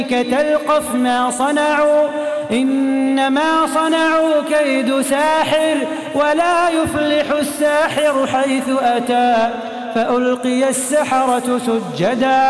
تلقف ما صنعوا إنما صنعوا كيد ساحر ولا يفلح الساحر حيث أتى فألقي السحرة سجدا